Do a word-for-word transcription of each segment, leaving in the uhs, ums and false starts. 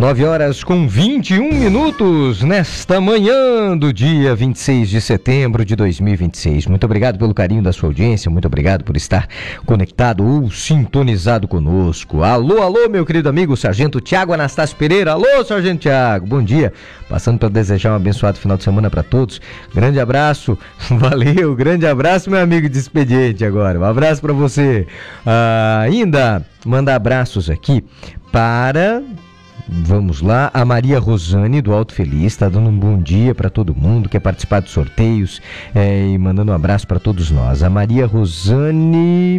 nove horas com vinte e um minutos nesta manhã do dia vinte e seis de setembro de dois mil e vinte e seis. Muito obrigado pelo carinho da sua audiência, muito obrigado por estar conectado ou sintonizado conosco. Alô, alô, meu querido amigo Sargento Tiago Anastácio Pereira. Alô, Sargento Tiago, bom dia. Passando para desejar um abençoado final de semana para todos. Grande abraço, valeu, grande abraço, meu amigo de expediente agora. Um abraço para você. Ah, ainda manda abraços aqui para... Vamos lá, a Maria Rosane do Alto Feliz está dando um bom dia para todo mundo, quer participar dos sorteios é, e mandando um abraço para todos nós. A Maria Rosane...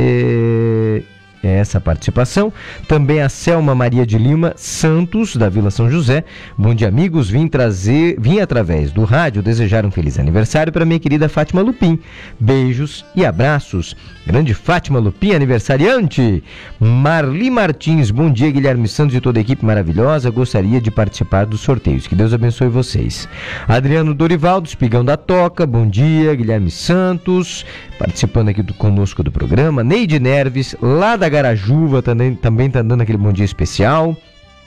É... essa participação. Também a Selma Maria de Lima Santos, da Vila São José. Bom dia, amigos. Vim trazer, vim através do rádio desejar um feliz aniversário para minha querida Fátima Lupim. Beijos e abraços. Grande Fátima Lupim, aniversariante. Marli Martins, bom dia, Guilherme Santos e toda a equipe maravilhosa. Gostaria de participar dos sorteios. Que Deus abençoe vocês. Adriano Dorivaldo, Espigão da Toca, bom dia, Guilherme Santos, participando aqui do, conosco do programa. Neide Nerves, lá da Garajuva, também está dando aquele bom dia especial.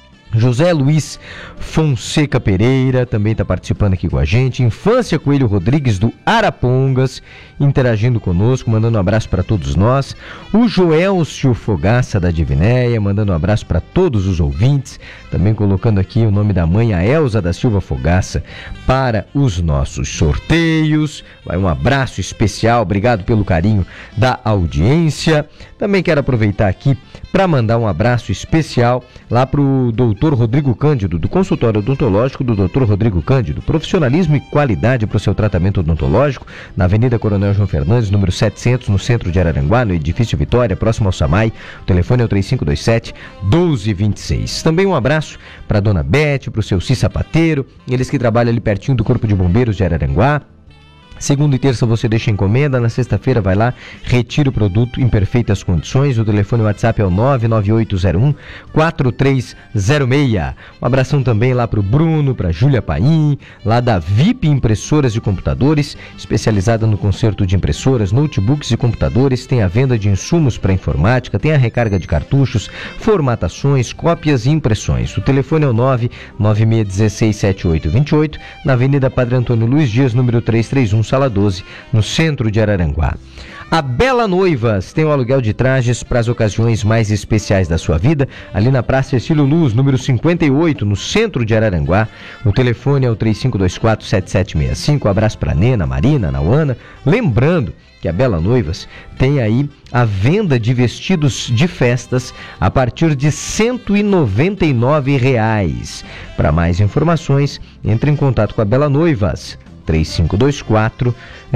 José Luiz Fonseca Pereira também está participando aqui com a gente. Infância Coelho Rodrigues do Arapongas interagindo conosco, mandando um abraço para todos nós. O Joelcio Fogaça da Divinéia mandando um abraço para todos os ouvintes, também colocando aqui o nome da mãe, a Elza da Silva Fogaça, para os nossos sorteios. Vai um abraço especial, obrigado pelo carinho da audiência. Também quero aproveitar aqui para mandar um abraço especial lá para o doutor Rodrigo Cândido, do consultório odontológico do doutor Rodrigo Cândido. Profissionalismo e qualidade para o seu tratamento odontológico, na Avenida Coronel João Fernandes, número setecentos, no centro de Araranguá, no edifício Vitória, próximo ao Samai. O telefone é o três cinco dois sete, um dois dois seis. Também um abraço para a dona Bete, para o seu Cis Sapateiro, eles que trabalham ali pertinho do Corpo de Bombeiros de Araranguá. Segunda e terça você deixa encomenda, na sexta-feira vai lá, retira o produto em perfeitas condições. O telefone WhatsApp é o nove nove oito zero um, quatro três zero seis. Um abração também lá para o Bruno, para a Júlia Paim, lá da V I P Impressoras de Computadores, especializada no conserto de impressoras, notebooks e computadores. Tem a venda de insumos para informática, tem a recarga de cartuchos, formatações, cópias e impressões. O telefone é o nove nove seis um seis sete oito dois oito, na Avenida Padre Antônio Luiz Dias, número trezentos e trinta e um, Sala doze, no centro de Araranguá. A Bela Noivas tem um aluguel de trajes para as ocasiões mais especiais da sua vida, ali na Praça Ercílio Luz, número cinquenta e oito, no centro de Araranguá. O telefone é o três cinco dois quatro, sete sete seis cinco. Um abraço para a Nena, Marina, Nauana. Lembrando que a Bela Noivas tem aí a venda de vestidos de festas a partir de cento e noventa e nove reais. Para mais informações, entre em contato com a Bela Noivas. três cinco dois quatro,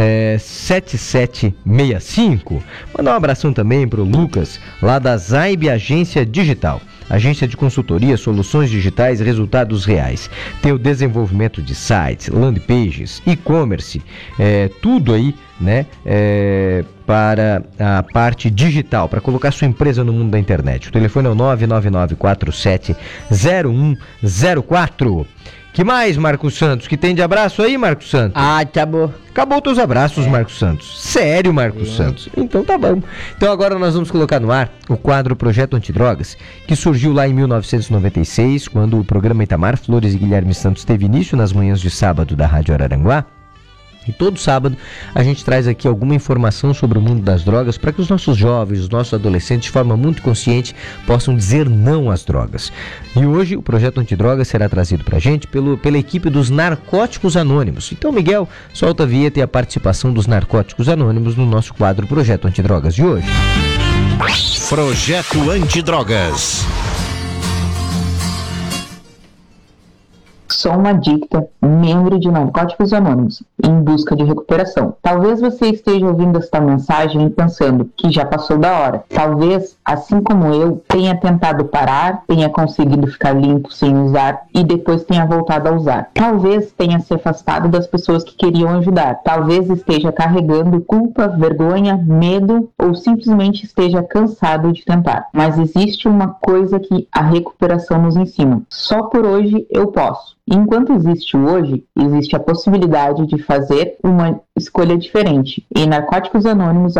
sete sete seis cinco. Mandar um abração também para o Lucas, lá da Zaib Agência Digital. Agência de consultoria, soluções digitais, resultados reais. Tem o desenvolvimento de sites, land pages, e-commerce, é, tudo aí, né, é, para a parte digital, para colocar sua empresa no mundo da internet. O telefone é o nove nove nove quatro sete zero um zero quatro. Que mais, Marcos Santos? Que tem de abraço aí, Marcos Santos? Ah, acabou. Acabou teus abraços, é. Marcos Santos. Sério, Marcos é. Santos? Então tá bom. Então agora nós vamos colocar no ar o quadro Projeto Antidrogas, que surgiu lá em mil novecentos e noventa e seis, quando o programa Itamar Flores e Guilherme Santos teve início nas manhãs de sábado da Rádio Araranguá. E todo sábado a gente traz aqui alguma informação sobre o mundo das drogas para que os nossos jovens, os nossos adolescentes, de forma muito consciente, possam dizer não às drogas. E hoje o Projeto Antidrogas será trazido para a gente pelo, pela equipe dos Narcóticos Anônimos. Então, Miguel, solta a vinheta e a participação dos Narcóticos Anônimos no nosso quadro Projeto Antidrogas de hoje. Projeto Antidrogas. Sou uma adicta, membro de Narcóticos Anônimos, em busca de recuperação. Talvez você esteja ouvindo esta mensagem e pensando que já passou da hora. Talvez, assim como eu, tenha tentado parar, tenha conseguido ficar limpo sem usar e depois tenha voltado a usar. Talvez tenha se afastado das pessoas que queriam ajudar. Talvez esteja carregando culpa, vergonha, medo ou simplesmente esteja cansado de tentar. Mas existe uma coisa que a recuperação nos ensina. Só por hoje eu posso. Enquanto existe o hoje, existe a possibilidade de fazer uma escolha diferente. Em Narcóticos Anônimos,